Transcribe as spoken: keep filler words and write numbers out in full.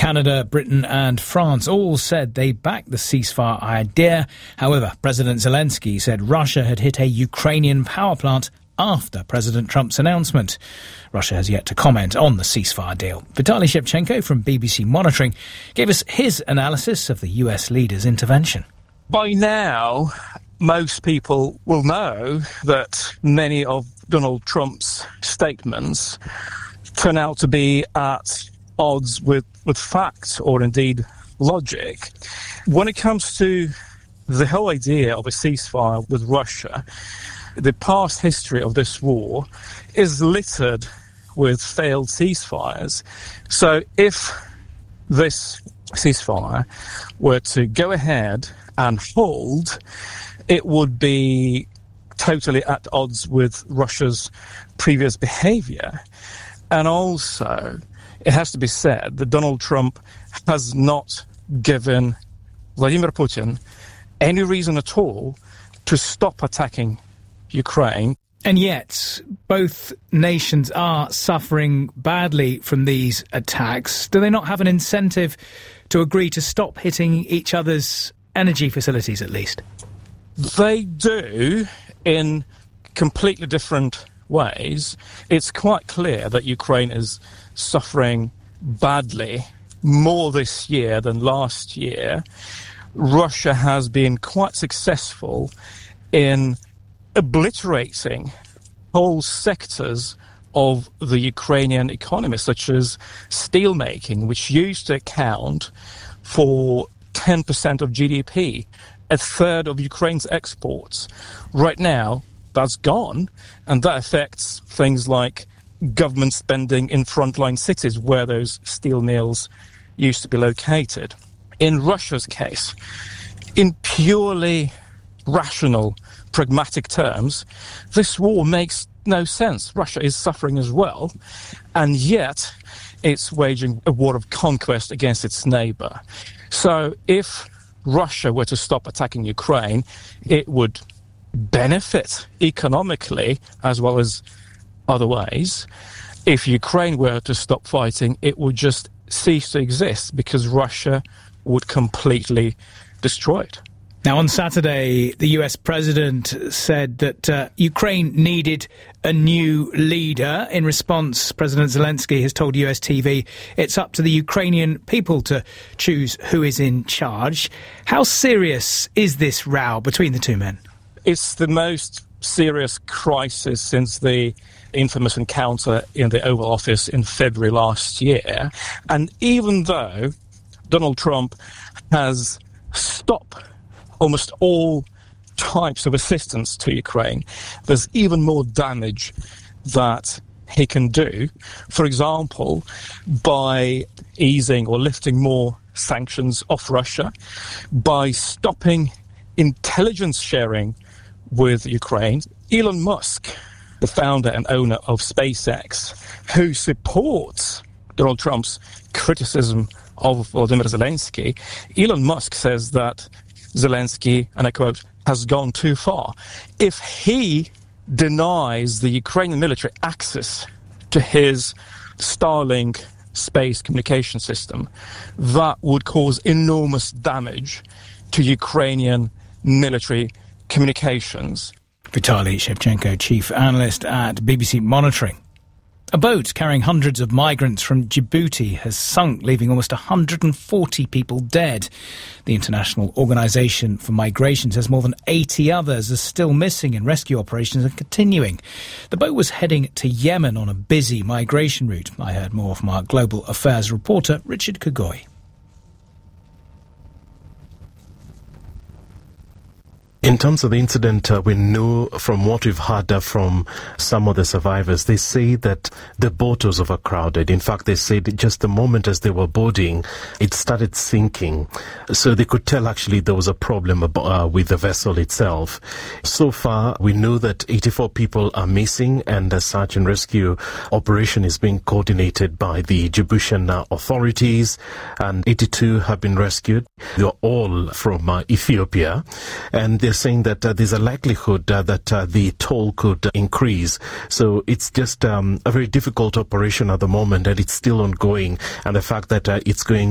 Canada, Britain and France all said they backed the ceasefire idea. However, President Zelensky said Russia had hit a Ukrainian power plant after President Trump's announcement. Russia has yet to comment on the ceasefire deal. Vitaly Shevchenko from B B C Monitoring gave us his analysis of the U S leader's intervention. By now, most people will know that many of Donald Trump's statements turn out to be at odds with, with fact or indeed logic. When it comes to the whole idea of a ceasefire with Russia, the past history of this war is littered with failed ceasefires. So if this ceasefire were to go ahead and hold, it would be totally at odds with Russia's previous behavior. And also, it has to be said that Donald Trump has not given Vladimir Putin any reason at all to stop attacking Ukraine. And yet, both nations are suffering badly from these attacks. Do they not have an incentive to agree to stop hitting each other's energy facilities, at least? They do, in completely different ways. It's quite clear that Ukraine is suffering badly more this year than last year. Russia has been quite successful in obliterating whole sectors of the Ukrainian economy, such as steelmaking, which used to account for ten percent of G D P, a third of Ukraine's exports. Right now, that's gone, and that affects things like government spending in frontline cities where those steel mills used to be located. In Russia's case, in purely rational, pragmatic terms, this war makes no sense. Russia is suffering as well, and yet it's waging a war of conquest against its neighbour. So if Russia were to stop attacking Ukraine, it would benefit economically as well as other ways. If Ukraine were to stop fighting, it would just cease to exist because Russia would completely destroy it. Now, on Saturday, the U S president said that uh, Ukraine needed a new leader. In response, President Zelensky has told U S T V it's up to the Ukrainian people to choose who is in charge. How serious is this row between the two men? It's the most serious crisis since the infamous encounter in the Oval Office in February last year. And even though Donald Trump has stopped almost all types of assistance to Ukraine, there's even more damage that he can do. For example, by easing or lifting more sanctions off Russia, by stopping intelligence sharing with Ukraine. Elon Musk, the founder and owner of SpaceX, who supports Donald Trump's criticism of Volodymyr Zelensky, Elon Musk says that Zelensky, and I quote, has gone too far. If he denies the Ukrainian military access to his Starlink space communication system, that would cause enormous damage to Ukrainian military communications. Vitaly Shevchenko, chief analyst at B B C Monitoring. A boat carrying hundreds of migrants from Djibouti has sunk, leaving almost one hundred forty people dead. The International Organization for Migration says more than eighty others are still missing and rescue operations are continuing. The boat was heading to Yemen on a busy migration route. I heard more from our Global Affairs reporter, Richard Kugoi. In terms of the incident, uh, we know from what we've heard uh, from some of the survivors, they say that the boat was overcrowded. In fact, they said just the moment as they were boarding, it started sinking. So they could tell actually there was a problem uh, with the vessel itself. So far, we know that eighty-four people are missing, and the search and rescue operation is being coordinated by the Djiboutian uh, authorities, and eighty-two have been rescued. They are all from uh, Ethiopia, and they're saying that uh, there's a likelihood uh, that uh, the toll could uh, increase. So it's just um, a very difficult operation at the moment, and it's still ongoing. And the fact that uh, it's going